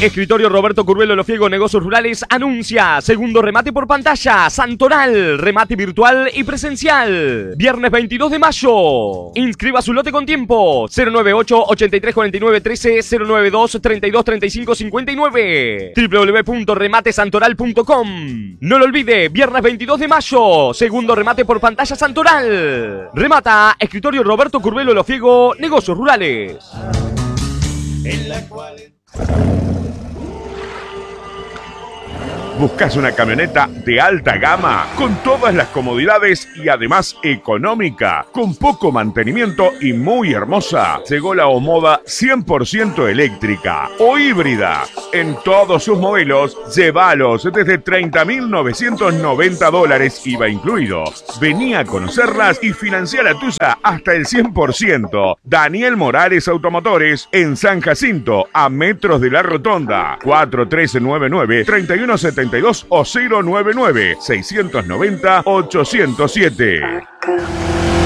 Escritorio Roberto Curvelo Lofiego Negocios Rurales anuncia segundo remate por pantalla, Santoral, remate virtual y presencial. Viernes 22 de mayo. Inscriba su lote con tiempo. 098 83 49 13 092 32 35 59 www.rematesantoral.com. No lo olvide, viernes 22 de mayo, segundo remate por pantalla Santoral. Remata Escritorio Roberto Curvelo Lofiego Negocios Rurales. ¿Buscas una camioneta de alta gama con todas las comodidades y además económica, con poco mantenimiento y muy hermosa? Llegó la Omoda 100% eléctrica o híbrida. En todos sus modelos, llévalos desde $30.990 IVA incluido. Vení a conocerlas y financia la tuya hasta el 100%. Daniel Morales Automotores en San Jacinto, a metros de la Rotonda. 4399-3172 o 099-690-807.